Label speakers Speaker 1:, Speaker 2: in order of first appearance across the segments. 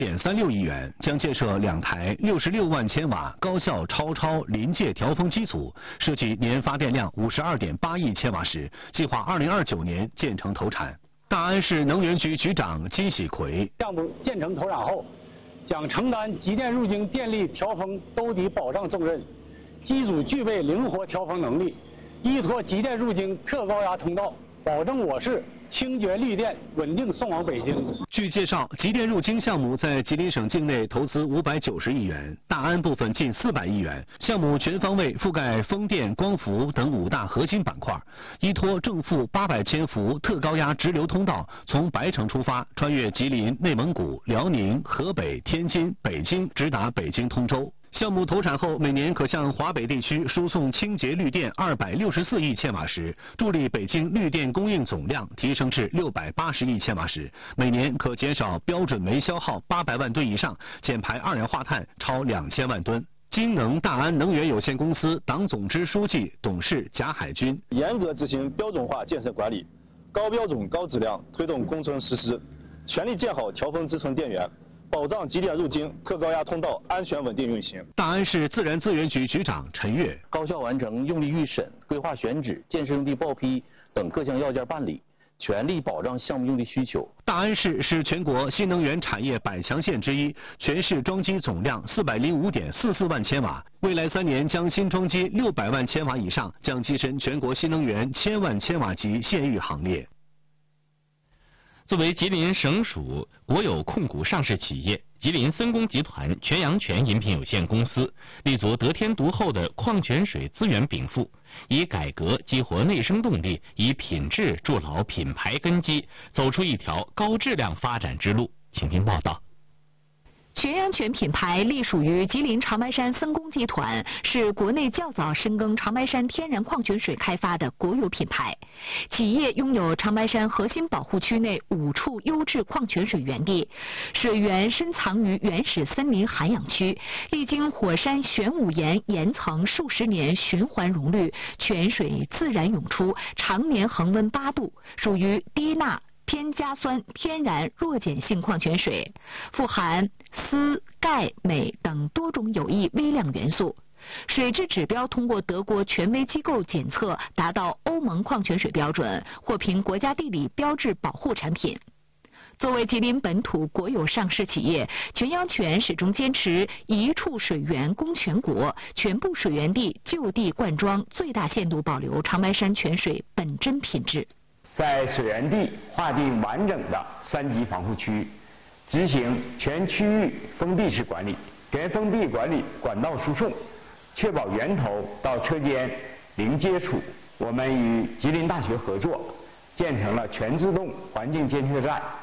Speaker 1: 1.36亿元，将建设2台66万千瓦高效超临界调峰机组，设计年发电量52.8亿千瓦时，计划2029年建成投产。大安市能源局局长金喜奎：
Speaker 2: 项目建成投产后，将承担集电入京电力调峰兜底保障重任，机组具备灵活调峰能力，依托集电入京特高压通道，保证我市清洁绿电稳定送往北京。
Speaker 1: 据介绍，集电入京项目在吉林省境内投资590亿元，大安部分近400亿元。项目全方位覆盖风电、光伏等5大核心板块，依托正负800千伏特高压直流通道，从白城出发，穿越吉林、内蒙古、辽宁、河北、天津、北京，直达北京通州。项目投产后，每年可向华北地区输送清洁绿电264亿千瓦时，助力北京绿电供应总量提升至680亿千瓦时，每年可减少标准煤消耗800万吨以上，减排二氧化碳超2000万吨。金能大安能源有限公司党总支书记、董事贾海军：
Speaker 3: 严格执行标准化建设管理，高标准高质量推动工程实施，全力建好调峰支撑电源，保障集电入京特高压通道安全稳定运行。
Speaker 1: 大安市自然资源局局长陈跃：
Speaker 4: 高效完成用地预审、规划选址、建设用地报批等各项要件办理，全力保障项目用地需求。
Speaker 1: 大安市是全国新能源产业100强县之一，全市装机总量405.44万千瓦，未来3年将新装机600万千瓦以上，将跻身全国新能源1000万千瓦级县域行列。
Speaker 5: 作为吉林省属国有控股上市企业，吉林森工集团全阳泉饮品有限公司立足得天独厚的矿泉水资源禀赋，以改革激活内生动力，以品质筑牢品牌根基，走出一条高质量发展之路。请听报道。
Speaker 6: 全阳泉品牌隶属于吉林长白山森工集团，是国内较早深耕长白山天然矿泉水开发的国有品牌。企业拥有长白山核心保护区内5处优质矿泉水源地，水源深藏于原始森林涵养区，历经火山玄武岩岩层数十年循环溶滤，泉水自然涌出，常年恒温8度，属于低钠偏加酸天然弱碱性矿泉水，富含锶、钙、镁等多种有益微量元素。水质指标通过德国权威机构检测，达到欧盟矿泉水标准，获评国家地理标志保护产品。作为吉林本土国有上市企业，全阳泉始终坚持一处水源供全国，全部水源地就地灌装，最大限度保留长白山泉水本真品质。
Speaker 7: 在水源地划定完整的3级防护区，执行全区域封闭式管理，全封闭管理管道输送，确保源头到车间零接触。我们与吉林大学合作，建成了全自动环境监测站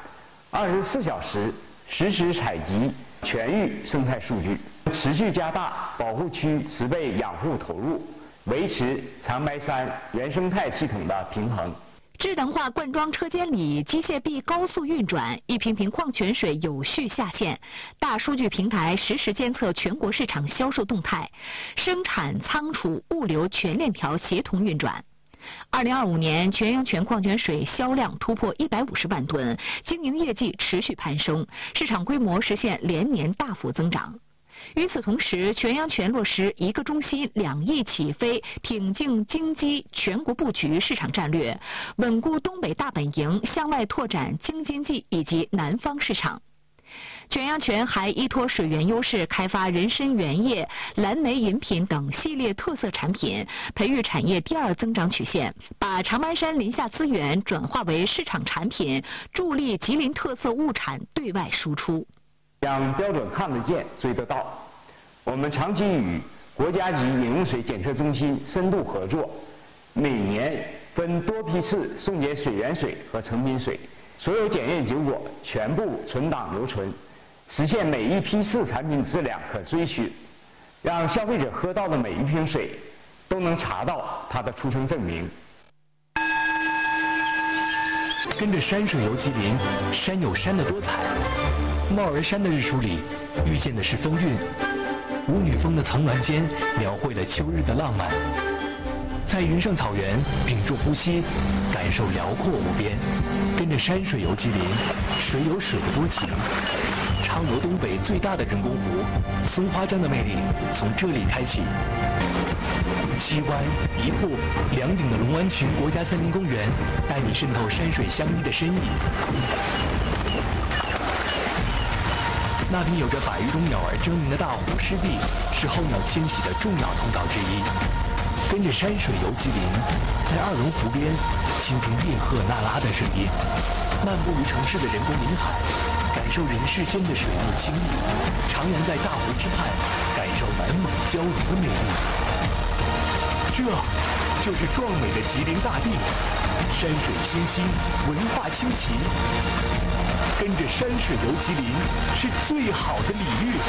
Speaker 7: ，24小时实时采集全域生态数据，持续加大保护区植被养护投入，维持长白山原生态系统的平衡。
Speaker 6: 智能化灌装车间里，机械臂高速运转，一瓶瓶矿泉水有序下线。大数据平台实时监测全国市场销售动态，生产、仓储、物流全链条协同运转。2025年，全阳泉矿泉水销量突破150万吨，经营业绩持续攀升，市场规模实现连年大幅增长。与此同时，全阳泉落实1个中心2翼起飞，挺进京畿全国布局市场战略，稳固东北大本营，向外拓展京津冀以及南方市场。全阳泉还依托水源优势，开发人参原液、蓝莓饮品等系列特色产品，培育产业第2增长曲线，把长白山林下资源转化为市场产品，助力吉林特色物产对外输出。
Speaker 7: 将标准看得见、追得到。我们长期与国家级饮用水检测中心深度合作，每年分多批次送检水源水和成品水，所有检验结果全部存档留存，实现每一批次产品质量可追寻，让消费者喝到的每一瓶水都能查到它的出生证明。
Speaker 8: 跟着山水游吉林，山有山的多彩。帽儿山的日出里，遇见的是风韵。舞女峰的层峦间，描绘了秋日的浪漫。 在云上草原屏住呼吸，感受辽阔无边，跟着山水游吉林，水有水的多情。昌罗东北最大的人工湖松花江的魅力从这里开启。西湾、一瀑、两顶的龙湾群国家森林公园带你渗透山水相依的深意。那片有着百余种鸟儿争鸣的大湖湿地，是候鸟迁徙的重要通道之一。跟着山水游吉林，在二龙湖边倾听叶赫那拉的声音，漫步于城市的人工林海，感受人世间的水陆清丽，徜徉在大湖之畔，感受南蒙交融的魅力。这就是壮美的吉林大地，山水清新，文化清奇。跟着山水游吉林是最好的礼遇。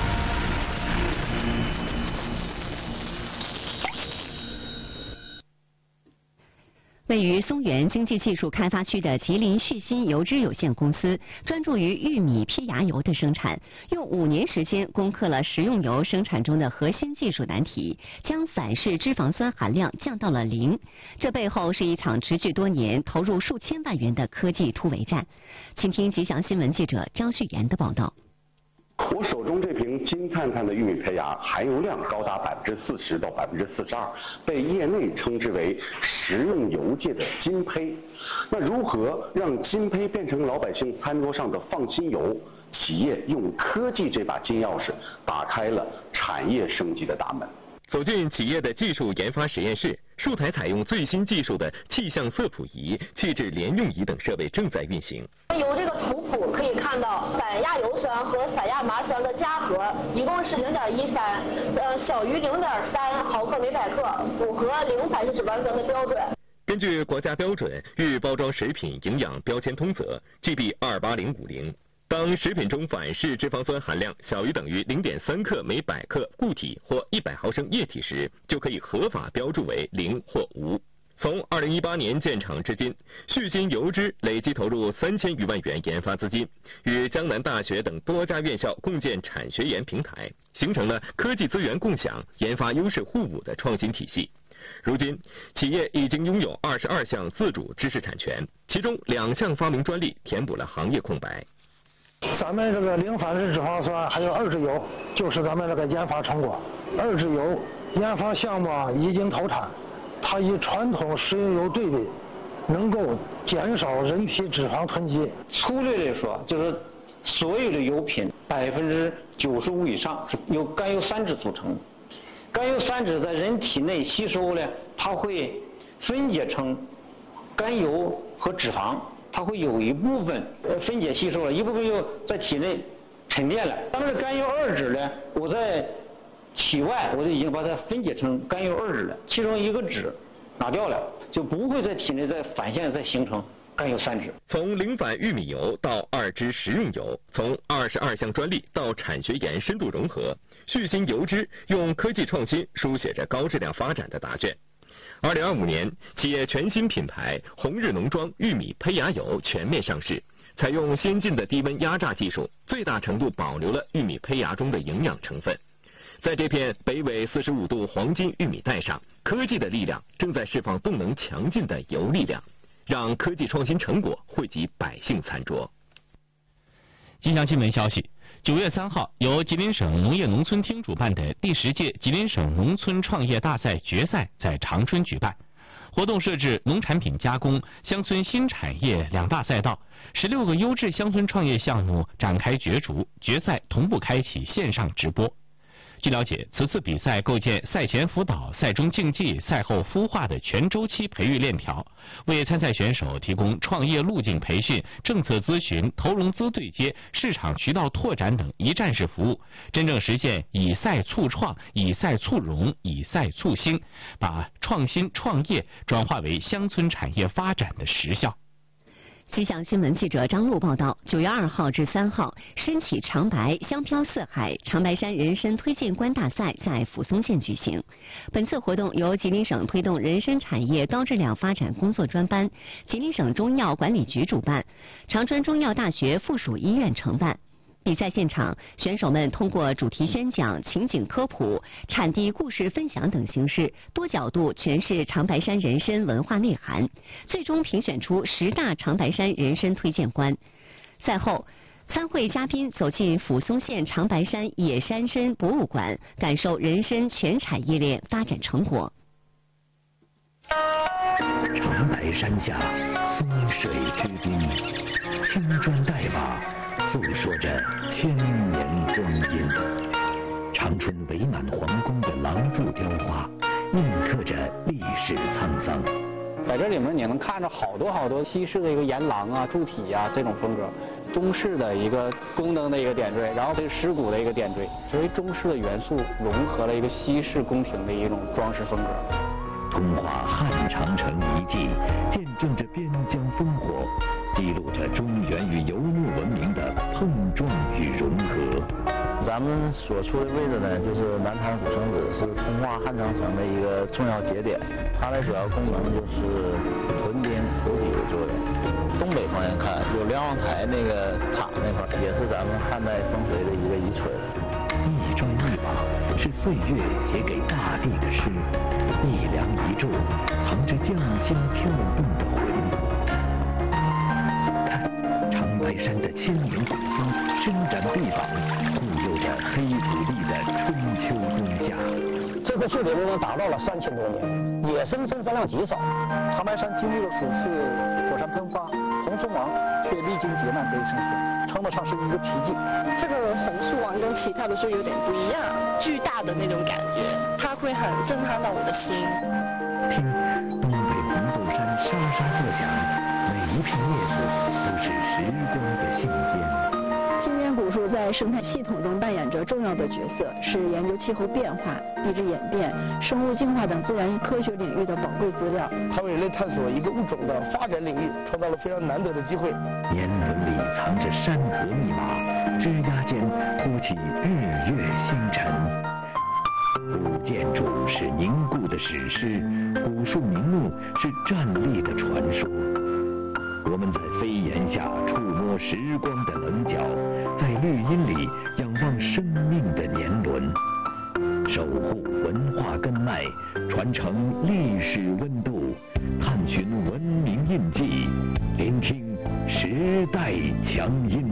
Speaker 9: 位于松原经济技术开发区的吉林旭鑫油脂有限公司，专注于玉米胚芽油的生产，用5年时间攻克了食用油生产中的核心技术难题，将散式脂肪酸含量降到了0。这背后是一场持续多年、投入数千万元的科技突围战。请听吉祥新闻记者张旭岩的报道。
Speaker 10: 我手中这瓶金灿灿的玉米胚芽含油量高达40%到42%，被业内称之为食用油界的金胚。那如何让金胚变成老百姓餐桌上的放心油？企业用科技这把金钥匙，打开了产业升级的大门。
Speaker 11: 走进企业的技术研发实验室，数台采用最新技术的气象色谱仪、气质联用仪等设备正在运行。
Speaker 12: 由这个图谱可以看到，散亚油酸和散亚麻酸的价格一共是0.13，小于0.3毫克每百克，符合0反式脂肪酸的标准。
Speaker 11: 根据国家标准《预包装食品营养标签通则》GB 28050。当食品中反式脂肪酸含量小于等于0.3克每百克固体或100毫升液体时，就可以合法标注为0或无。从2018年建厂至今，旭鑫油脂累计投入3000余万元研发资金，与江南大学等多家院校共建产学研平台，形成了科技资源共享、研发优势互补的创新体系。如今，企业已经拥有22项自主知识产权，其中2项发明专利填补了行业空白。
Speaker 13: 咱们这个0反式脂肪酸还有2质油，就是咱们这个研发成果。2质油研发项目已经投产，它与传统食用油对比，能够减少人体脂肪囤积。
Speaker 14: 粗略来说，就是所有的油品95%以上是由甘油三酯组成的。甘油三酯在人体内吸收呢，它会分解成甘油和脂肪。它会有一部分分解吸收了，一部分又在体内沉淀了。咱们的甘油2酯呢，我在体外我就已经把它分解成甘油2酯了，其中一个酯拿掉了，就不会在体内再反向再形成甘油3酯。
Speaker 11: 从0反玉米油到2支食用油，从22项专利到产学研深度融合，旭鑫油脂用科技创新书写着高质量发展的答卷。2025年，企业全新品牌红日农庄玉米胚芽油全面上市，采用先进的低温压榨技术，最大程度保留了玉米胚芽中的营养成分。在这片北纬45度黄金玉米带上，科技的力量正在释放动能强劲的油力量，让科技创新成果惠及百姓餐桌。
Speaker 5: 吉祥新闻消息，9月3号，由吉林省农业农村厅主办的第10届吉林省农村创业大赛决赛在长春举办。活动设置农产品加工、乡村新产业2大赛道，16个优质乡村创业项目展开角逐，决赛同步开启线上直播。据了解，此次比赛构建赛前辅导、赛中竞技、赛后孵化的全周期培育链条，为参赛选手提供创业路径培训、政策咨询、投融资对接、市场渠道拓展等一站式服务，真正实现以赛促创、以赛促融、以赛促兴，把创新创业转化为乡村产业发展的实效。
Speaker 9: 吉祥新闻记者张璐报道，9月2号至3号，身启长白，香飘四海长白山人参推荐官大赛在抚松县举行。本次活动由吉林省推动人参产业高质量发展工作专班、吉林省中药管理局主办，长春中药大学附属医院承办。 比赛现场，选手们通过主题宣讲、情景科普、产地故事分享等形式，多角度诠释长白山人参文化内涵，最终评选出10大长白山人参推荐官。赛后，参会嘉宾走进抚松县长白山野山参博物馆，感受人参全产业链发展成果。
Speaker 8: 长白山下，松水之滨，青砖黛瓦，诉说着千年光阴。长春围满皇宫的廊柱雕花，印刻着历史沧桑。
Speaker 14: 在这里面你能看着好多西式的一个檐廊啊、柱体啊这种风格，中式的一个宫灯的一个点缀，然后这是狮鼓的一个点缀，所以中式的元素融合了一个西式宫廷的一种装饰风格。
Speaker 8: 通化汉长城遗迹见证着边疆烽火，记录着中原与游牧文明的碰撞与融合。
Speaker 4: 咱们所处的位置呢，就是南坛古城址，是通化汉长城的一个重要节点。它的主要功能就是屯兵补给的作用。东北方向看，有瞭望台那个塔那块，也是咱们汉代风水的一个遗存。
Speaker 8: 一砖一瓦是岁月写给大地的诗，一梁一柱藏着匠心跳动的魂。看，长白山的千年古松伸展臂膀，护佑着黑土地的春秋冬夏。
Speaker 15: 这棵树龄呢达到了3000多年，野生参产量极少。
Speaker 16: 长白山经历了数次火山喷发，红松王却历经劫难得以生存，称得上是一个奇迹。
Speaker 17: 这个红树王跟其他的树有点不一样，巨大的那种感觉，它会很震撼到我的心。
Speaker 8: 听，东北红豆杉沙沙作响，每一片叶子都是时光的信笺。
Speaker 17: 新间古树在生态系统中扮演着重要的角色，是研究气候变化、地质演变、生物进化等自然科学领域的宝贵资料。
Speaker 16: 它为人类探索一个物种的发展领域创造了非常难得的机会。
Speaker 8: 年轮里藏着山河密码，枝桠间托起日月星辰。古建筑是凝固的史诗，古树名木是站立的传说。我们在飞檐下触摸时光的棱角，在绿荫里仰望生命的年轮，守护文化根脉，传承历史温度，探寻文明印记，聆听时代强音。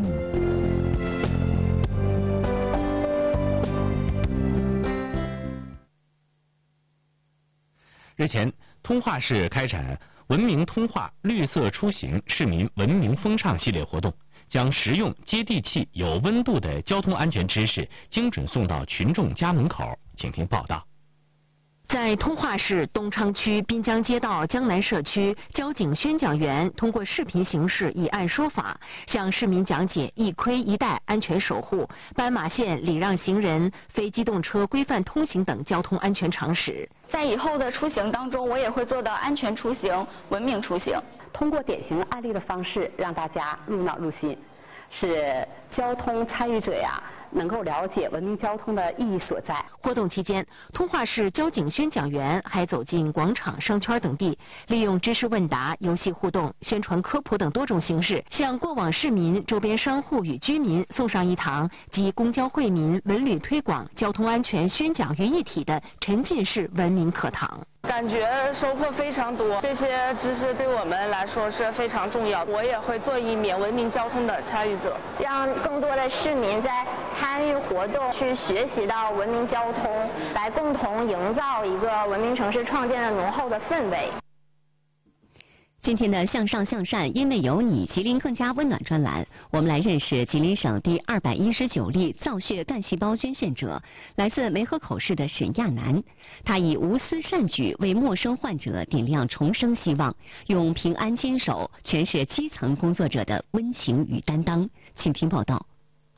Speaker 5: 日前，通化市开展文明通化绿色出行市民文明风尚系列活动，将实用、接地气、有温度的交通安全知识精准送到群众家门口。请听报道。
Speaker 6: 在通化市东昌区滨江街道江南社区，交警宣讲员通过视频形式以案说法，向市民讲解一盔一带安全守护、斑马线礼让行人、非机动车规范通行等交通安全常识。
Speaker 18: 在以后的出行当中，我也会做到安全出行、文明出行，
Speaker 19: 通过典型案例的方式让大家入脑入心，使交通参与者呀能够了解文明交通的意义所在。
Speaker 6: 活动期间，通化市交警宣讲员还走进广场、商圈等地，利用知识问答、游戏互动、宣传科普等多种形式，向过往市民、周边商户与居民送上一堂集公交惠民、文旅推广、交通安全宣讲于一体的沉浸式文明课堂。
Speaker 17: 感觉收获非常多，这些知识对我们来说是非常重要。我也会做一名文明交通的参与者，
Speaker 12: 让更多的市民在参与活动，去学习到文明交通，来共同营造一个文明城市创建的浓厚的氛围。
Speaker 9: 今天的向上向善，因为有你，吉林更加温暖专栏，我们来认识吉林省第219例造血干细胞捐献者，来自梅河口市的沈亚楠。他以无私善举为陌生患者点亮重生希望，用平安坚守诠释基层工作者的温情与担当。请听报道。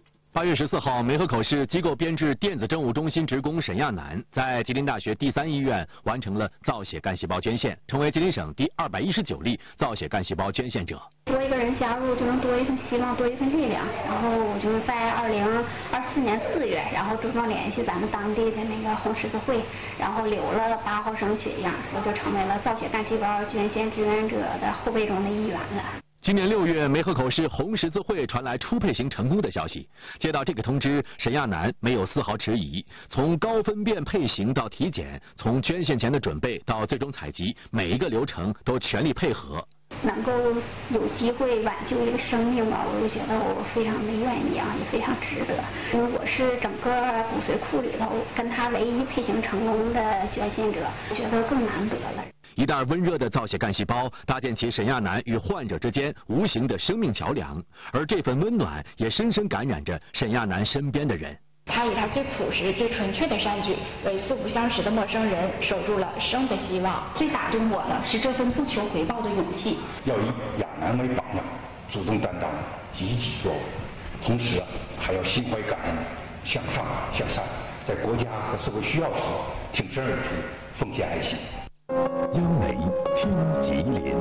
Speaker 1: 8月14号，梅河口市机构编制电子政务中心职工沈亚楠在吉林大学第3医院完成了造血干细胞捐献，成为吉林省第219例造血干细胞捐献者。
Speaker 20: 多一个人加入，就能多一份希望，多一份力量。然后我就是在2024年4月，然后主动联系咱们当地的那个红十字会，然后留了8毫升血样，我就成为了造血干细胞捐献志愿者的后备中的一员了。
Speaker 1: 今年6月，梅河口市红十字会传来初配型成功的消息。接到这个通知，沈亚楠没有丝毫迟疑，从高分辨配型到体检，从捐献前的准备到最终采集，每一个流程都全力配合。
Speaker 20: 能够有机会挽救一个生命吧，我就觉得我非常的愿意啊，也非常值得。因为我是整个骨髓库里头跟他唯一配型成功的捐献者，觉得更难得了。
Speaker 1: 一袋温热的造血干细胞搭建起沈亚楠与患者之间无形的生命桥梁，而这份温暖也深深感染着沈亚楠身边的人。
Speaker 21: 他以他最朴实、最纯粹的善举，为素不相识的陌生人守住了生的希望。最打动我的是这份不求回报的勇气。
Speaker 22: 要以亚楠为榜样，主动担当，积极作为，同时还要心怀感恩，向上向善，在国家和社会需要时挺身而出，奉献爱心。
Speaker 8: 央媒听吉林。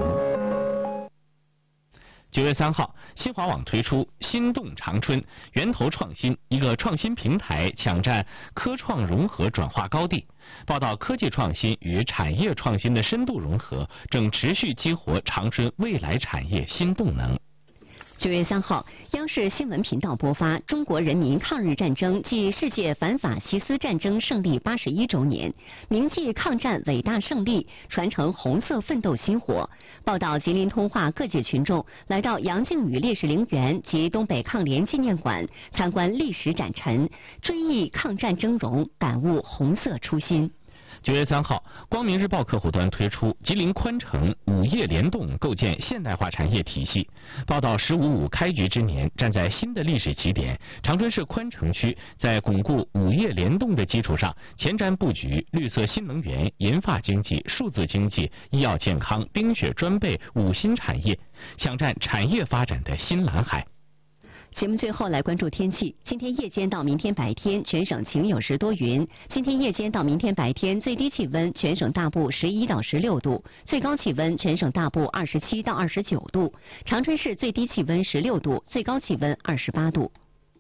Speaker 5: 9月3号，新华网推出心动长春源头创新，一个创新平台抢占科创融合转化高地。报道科技创新与产业创新的深度融合，正持续激活长春未来产业新动能。
Speaker 9: 9月3号，央视新闻频道播发中国人民抗日战争暨世界反法西斯战争胜利81周年，铭记抗战伟大胜利，传承红色奋斗薪火。报道吉林通化各界群众来到杨靖宇烈士陵园及东北抗联纪念馆参观历史展陈，追忆抗战峥嵘，感悟红色初心。
Speaker 5: 9月3号，光明日报客户端推出吉林宽城5业联动构建现代化产业体系。报道“15.5”开局之年，站在新的历史起点，长春市宽城区在巩固5业联动的基础上，前瞻布局绿色新能源、银发经济、数字经济、医药健康、冰雪装备5新产业，抢占产业发展的新蓝海。
Speaker 9: 节目最后来关注天气。今天夜间到明天白天，全省晴有时多云。今天夜间到明天白天，最低气温全省大部11到16度，最高气温全省大部27到29度。长春市最低气温16度，最高气温28度。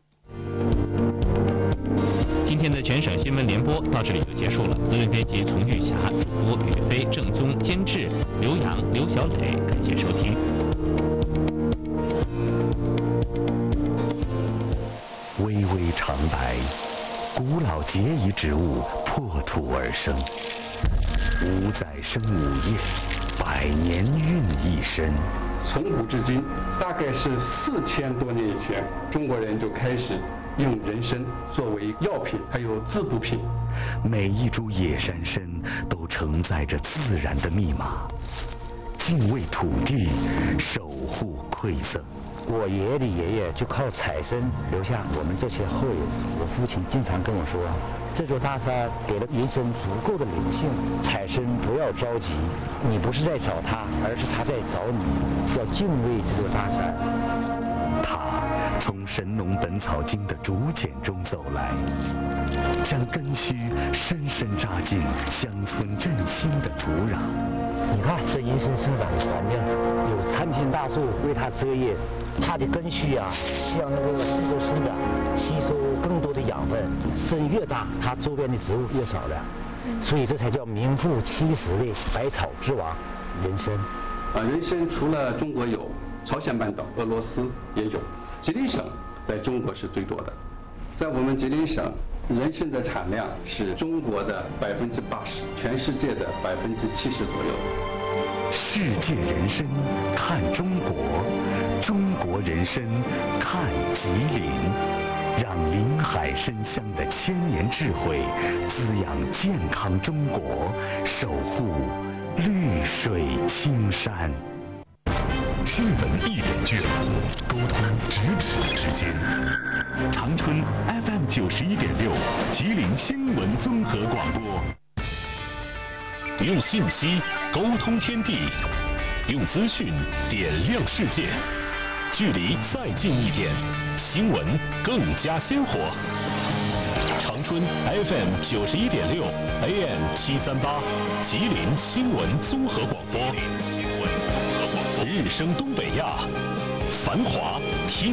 Speaker 5: 今天的全省新闻联播到这里就结束了。责任编辑丛玉霞，主播宇飞、郑宗，监制刘洋、刘小磊，感谢收听。
Speaker 8: 巍巍长白，古老节仪植物破土而生，5载生5业，100年孕一身。
Speaker 23: 从古至今，大概是4000多年以前，中国人就开始用人参作为药品，还有滋补品。
Speaker 8: 每一株野山参都承载着自然的密码，敬畏土地，守护馈赠。
Speaker 15: 我爷爷的爷爷就靠采参留下我们这些后人。我父亲经常跟我说，这座大山给了人参足够的灵性，采参不要着急，你不是在找他，而是他在找你，要敬畏这座大山。
Speaker 8: 他从《神农本草经》的竹简中走来，将根须深深扎进乡村振兴的土壤。
Speaker 15: 你看这人参生长的环境，有参天大树为它遮叶，它的根须啊向那个四周生长，吸收更多的养分。参越大，它周边的植物越少了，所以这才叫名副其实的百草之王人参。
Speaker 23: 人参除了中国有，朝鲜半岛、俄罗斯也有，吉林省在中国是最多的。在我们吉林省，人参的产量是中国的80%，全世界的70%左右。
Speaker 8: 世界人参看中国，中国人参看吉林，让林海参香的千年智慧滋养健康中国，守护绿水青山。新闻一点卷，沟通咫尺之间。长春 FM 91.6，吉林新闻综合广播。用信息沟通天地，用资讯点亮世界。距离再近一点，新闻更加鲜活。长春 FM 91.6 AM 738，吉林新闻综合广播。日升东北亚，繁华听。